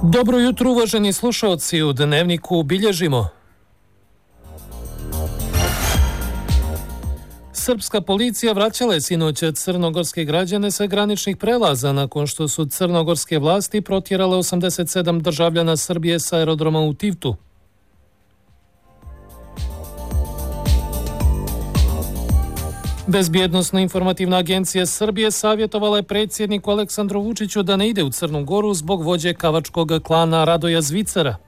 Dobro jutro, uvaženi slušalci, u Dnevniku bilježimo. Srpska policija vraćala je sinoć crnogorske građane sa graničnih prelaza nakon što su crnogorske vlasti protjerale 87 državljana Srbije sa aerodroma u Tivtu. Bezbjednosno-informativna agencija Srbije savjetovala je predsjedniku Aleksandru Vučiću da ne ide u Crnu Goru zbog vođe kavačkog klana Radoja Zvicera.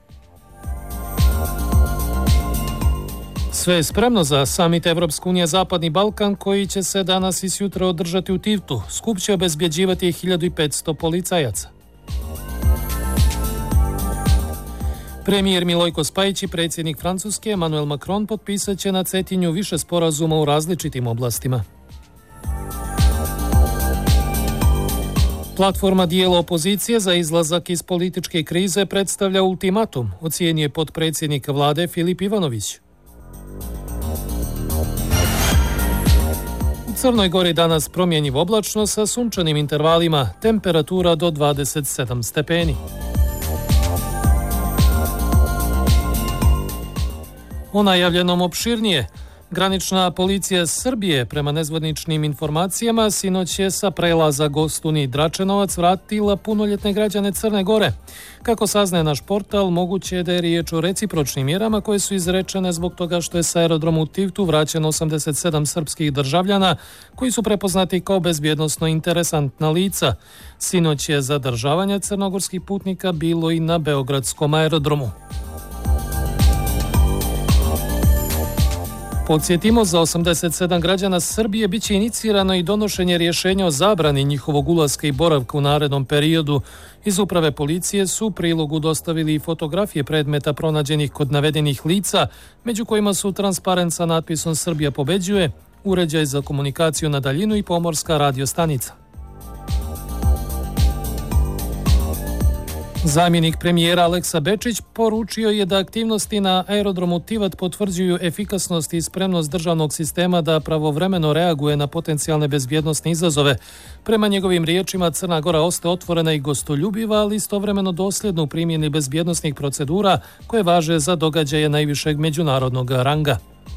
Sve je spremno za samit Evropska unija Zapadni Balkan koji će se danas i sutra održati u Tivtu. Skup će obezbjeđivati 1500 policajaca. Premijer Milojko Spajić i predsjednik Francuske Emmanuel Macron potpisat će na Cetinju više sporazuma u različitim oblastima. Platforma dijela opozicije za izlazak iz političke krize predstavlja ultimatum, ocijenio potpredsjednik vlade Filip Ivanović. U Crnoj Gori danas promjenjivo oblačno sa sunčanim intervalima, temperatura do 27 stepeni. O najavljenom opširnije. Granična policija Srbije, prema nezvaničnim informacijama, sinoć je sa prelaza Gostuni Dračenovac vratila punoljetne građane Crne Gore. Kako saznaje naš portal, moguće je da je riječ o recipročnim mjerama koje su izrečene zbog toga što je sa aerodromu u Tivtu vraćeno 87 srpskih državljana koji su prepoznati kao bezbjednosno interesantna lica. Sinoć je zadržavanje crnogorskih putnika bilo i na beogradskom aerodromu. Podsjetimo, za 87 građana Srbije bit će inicirano i donošenje rješenja o zabrani njihovog ulaska i boravka u narednom periodu. Iz uprave policije su u prilogu dostavili i fotografije predmeta pronađenih kod navedenih lica, među kojima su transparent sa natpisom Srbija pobeđuje, uređaj za komunikaciju na daljinu i pomorska radiostanica. Zamjenik premijera Aleksa Bečić poručio je da aktivnosti na aerodromu Tivat potvrđuju efikasnost i spremnost državnog sistema da pravovremeno reaguje na potencijalne bezbjednosne izazove. Prema njegovim riječima, Crna Gora ostaje otvorena i gostoljubiva, ali istovremeno dosljedno u primjeni bezbjednosnih procedura koje važe za događaje najvišeg međunarodnog ranga.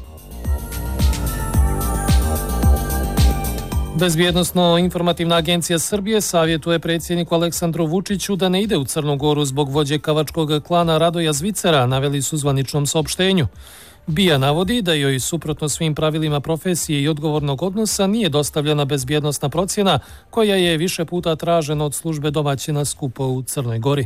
Bezbjednosno-informativna agencija Srbije savjetuje predsjedniku Aleksandru Vučiću da ne ide u Crnu Goru zbog vođe kavačkog klana Radoja Zvicera, naveli su u zvaničnom saopštenju. BIA navodi da joj suprotno svim pravilima profesije i odgovornog odnosa nije dostavljena bezbjednosna procjena koja je više puta tražena od službe domaćina skupa u Crnoj Gori.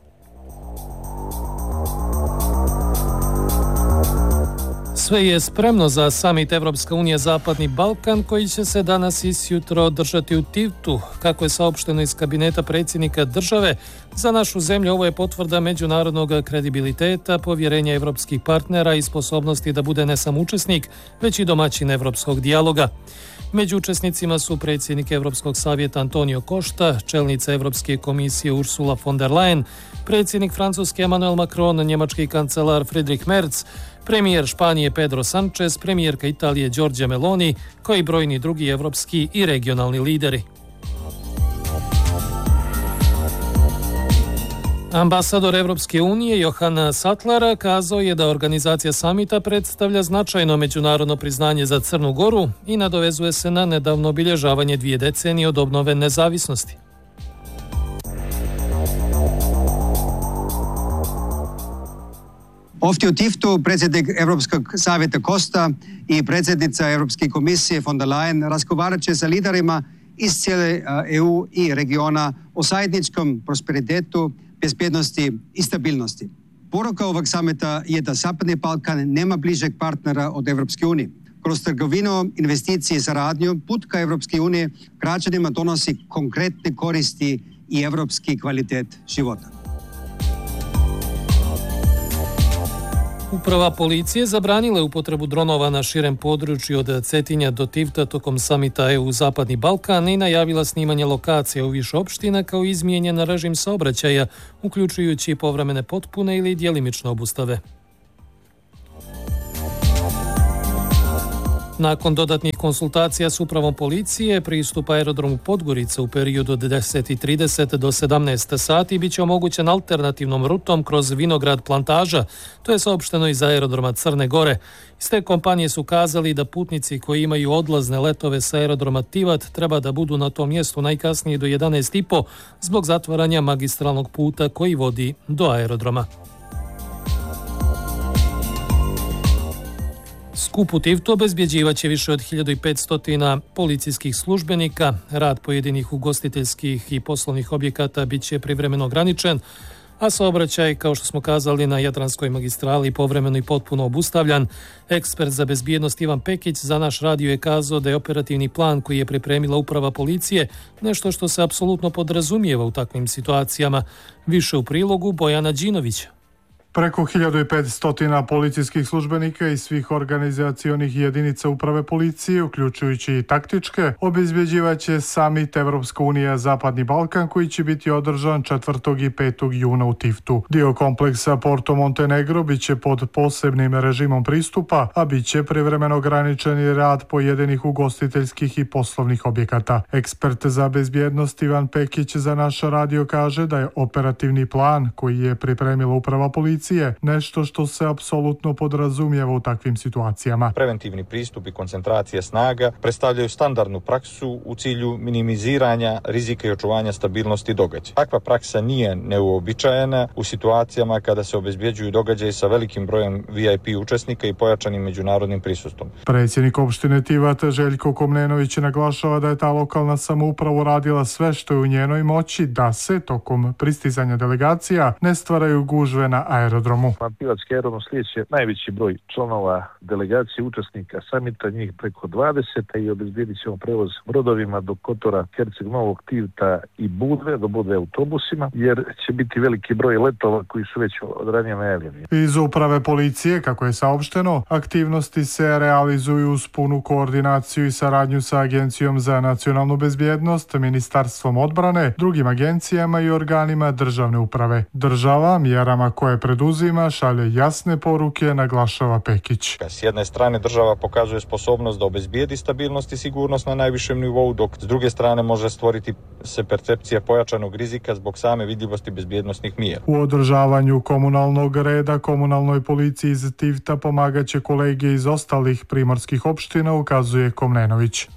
Sve je spremno za samit Evropska unija Zapadni Balkan koji će se danas i sutra održati u Tivtu. Kako je saopšteno iz kabineta predsjednika države, za našu zemlju ovo je potvrda međunarodnog kredibiliteta, povjerenja evropskih partnera i sposobnosti da bude ne samo učesnik, već i domaćin evropskog dijaloga. Među učesnicima su predsjednik Evropskog savjeta Antonio Costa, čelnica Evropske komisije Ursula von der Leyen, predsjednik Francuske Emmanuel Macron, njemački kancelar Friedrich Merz, premijer Španije Pedro Sanchez, premijerka Italije Giorgia Meloni, kao i brojni drugi evropski i regionalni lideri. Ambasador Evropske unije Johan Sattler kazao je da organizacija samita predstavlja značajno međunarodno priznanje za Crnu Goru i nadovezuje se na nedavno obilježavanje 2 decenije od obnove nezavisnosti. Ovdje u Tivtu predsjednik Europskog savjeta Costa i predsjednica Europske komisije von der Leyen razgovarat će sa liderima iz cijele EU i regiona o zajedničkom prosperitetu, bezbjednosti i stabilnosti. Poruka ovog samita je da Zapadni Balkan nema bližeg partnera od Europske unije. Kroz trgovinu, investicije i saradnju put ka Europske unije građanima donosi konkretne koristi i europski kvalitet života. Uprava policije zabranila je upotrebu dronova na širem području od Cetinja do Tivta tokom samita EU Zapadni Balkan i najavila snimanje lokacija u više opština kao izmijenjen režim saobraćaja, uključujući povremene potpune ili djelimične obustave. Nakon dodatnih konsultacija s upravom policije, pristup aerodromu Podgorica u periodu od 10:30 do 17 sati bit će omogućen alternativnom rutom kroz Vinograd Plantaža, to je saopšteno iz aerodroma Crne Gore. Iz te kompanije su kazali da putnici koji imaju odlazne letove sa aerodroma Tivat treba da budu na tom mjestu najkasnije do 11:30 zbog zatvaranja magistralnog puta koji vodi do aerodroma. Skup u Tivtu obezbjeđivaće više od 1500 policijskih službenika. Rad pojedinih ugostiteljskih i poslovnih objekata bit će privremeno ograničen, a saobraćaj, kao što smo kazali, na Jadranskoj magistrali povremeno i potpuno obustavljan. Ekspert za bezbjednost Ivan Pekić za naš radio je kazao da je operativni plan koji je pripremila uprava policije nešto što se apsolutno podrazumijeva u takvim situacijama. Više u prilogu Bojana Đinovića. Preko 1500 policijskih službenika i svih organizacionih jedinica uprave policije, uključujući i taktičke, obezbjeđivaće samit Evropska unija Zapadni Balkan koji će biti održan 4. i 5. juna u Tivtu. Dio kompleksa Porto Montenegro biće pod posebnim režimom pristupa, a biće privremeno ograničeni rad pojedinih ugostiteljskih i poslovnih objekata. Ekspert za bezbjednost Ivan Pekić za naš radio kaže da je operativni plan koji je pripremila uprava policije nešto što se apsolutno podrazumijeva u takvim situacijama. Preventivni pristup i koncentracija snaga predstavljaju standardnu praksu u cilju minimiziranja rizika i očuvanja stabilnosti događaja. Takva praksa nije neuobičajena u situacijama kada se obezbjeđuju događaji sa velikim brojem VIP učesnika i pojačanim međunarodnim prisustvom. Predsjednik opštine Tivat Željko Komnenović naglašava da je ta lokalna samouprava radila sve što je u njenoj moći da se tokom pristizanja delegacija ne stvaraju gužve na aerodromu. Tivatski aerodrom sljedeće najveći broj članova delegacije učesnika samita, njih preko 20, i obezbijedit ćemo prevoz brodovima do Kotora, Herceg Novog, Tivta i Budve, do Budve autobusima, jer će biti veliki broj letova koji su već od ranije najavljeni. Iz uprave policije, kako je saopšteno, aktivnosti se realizuju uz punu koordinaciju i saradnju sa Agencijom za nacionalnu bezbjednost, Ministarstvom odbrane, drugim agencijama i organima državne uprave. Država mjerama koje preduzima šalje jasne poruke, naglašava Pekić. S jedne strane država pokazuje sposobnost da obezbijedi stabilnost i sigurnost na najvišem nivou, dok s druge strane može stvoriti se percepcija pojačanog rizika zbog same vidljivosti bezbjednosnih mjera. U održavanju komunalnog reda komunalnoj policiji iz Tivta pomagaće kolege iz ostalih primorskih opština, ukazuje Komnenović.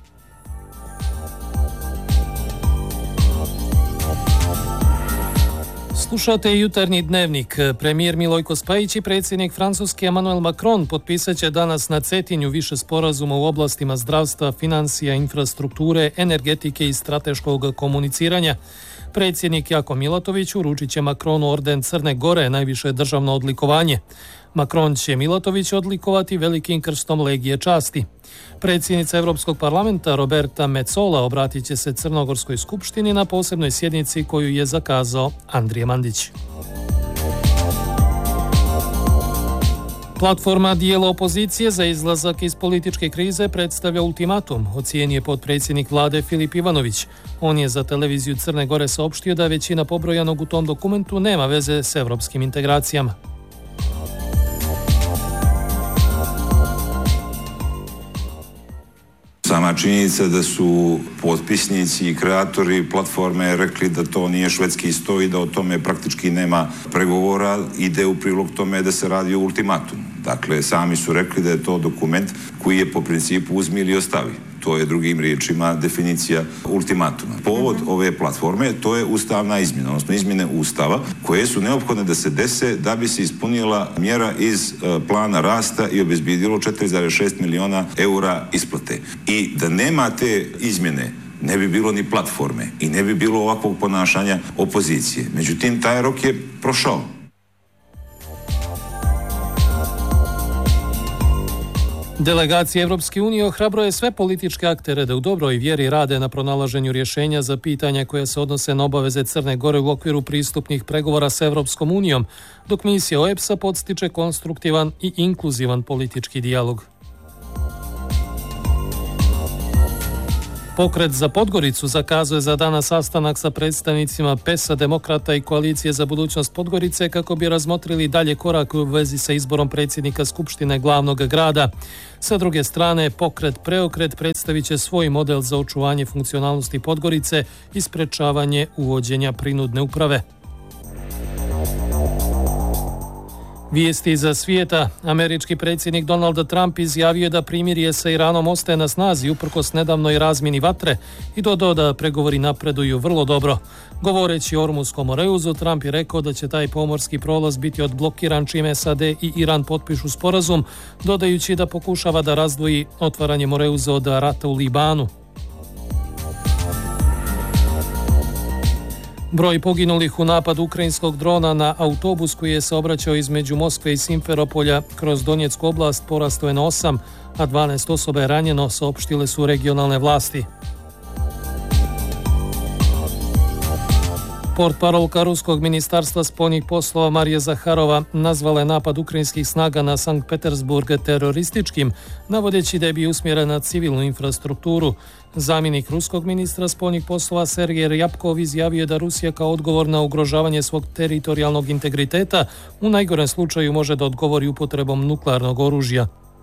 Slušate Jutarnji dnevnik. Premijer Milojko Spajić i predsjednik Francuske Emmanuel Macron potpisat će danas na Cetinju više sporazuma u oblastima zdravstva, financija, infrastrukture, energetike i strateškog komuniciranja. Predsjednik Jako Milatović uručit će Macronu orden Crne Gore, najviše državno odlikovanje. Macron će Milatović odlikovati velikim krstom Legije časti. Predsjednica Europskog parlamenta Roberta Metsola obratit će se Crnogorskoj skupštini na posebnoj sjednici koju je zakazao Andrija Mandić. Platforma dijela opozicije za izlazak iz političke krize predstavlja ultimatum, ocijenio potpredsjednik vlade Filip Ivanović. On je za televiziju Crne Gore saopštio da većina pobrojanog u tom dokumentu nema veze s evropskim integracijama. Sama činjenica da su potpisnici i kreatori platforme rekli da to nije švedski sto i da o tome praktički nema pregovora, ide u prilog tome da se radi o ultimatumu. Dakle, sami su rekli da je to dokument koji je po principu uzmi ili ostavi. To je drugim riječima definicija ultimatuma. Povod ove platforme, to je ustavna izmjena, odnosno izmjene ustava koje su neophodne da se dese da bi se ispunila mjera iz plana rasta i obezbijedilo 4,6 milijuna eura isplate. I da nema te izmjene, ne bi bilo ni platforme i ne bi bilo ovakvog ponašanja opozicije. Međutim, taj rok je prošao. Delegacija Evropske unije ohrabruje sve političke aktere da u dobroj vjeri rade na pronalaženju rješenja za pitanja koja se odnose na obaveze Crne Gore u okviru pristupnih pregovora s Evropskom unijom, dok misija OEBS-a podstiče konstruktivan i inkluzivan politički dijalog. Pokret za Podgoricu zakazuje za danas sastanak sa predstavnicima PES-a, Demokrata i Koalicije za budućnost Podgorice kako bi razmotrili dalje korak u vezi sa izborom predsjednika Skupštine glavnog grada. Sa druge strane, pokret Preokret predstavit će svoj model za očuvanje funkcionalnosti Podgorice i sprečavanje uvođenja prinudne uprave. Vijesti za svijeta. Američki predsjednik Donald Trump izjavio da primirje sa Iranom ostaje na snazi uprkos nedavnoj razmjeni vatre i dodao da pregovori napreduju vrlo dobro. Govoreći o Ormuskom moreuzu, Trump je rekao da će taj pomorski prolaz biti odblokiran čime SAD i Iran potpišu sporazum, dodajući da pokušava da razdvoji otvaranje moreuza od rata u Libanu. Broj poginulih u napadu ukrajinskog drona na autobus koji je saobraćao između Moskve i Simferopolja kroz Donjecku oblast porastao je na 8, a 12 osoba je ranjeno, saopštile su regionalne vlasti. Portparolka Ruskog ministarstva spoljnih poslova Marija Zaharova nazvala je napad ukrajinskih snaga na Sankt Petersburg terorističkim, navodeći da je bio usmjeren na civilnu infrastrukturu. Zamjenik ruskog ministra spoljnih poslova Sergej Ryabkov izjavio da Rusija kao odgovor na ugrožavanje svog teritorijalnog integriteta u najgorem slučaju može da odgovori upotrebom nuklearnog oružja.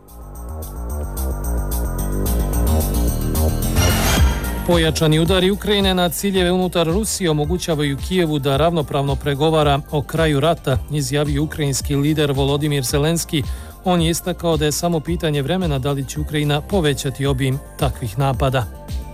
Pojačani udari Ukrajine na ciljeve unutar Rusije omogućavaju Kijevu da ravnopravno pregovara o kraju rata, izjavio ukrajinski lider Volodimir Zelenski. On je istakao da je samo pitanje vremena da li će Ukrajina povećati obim takvih napada.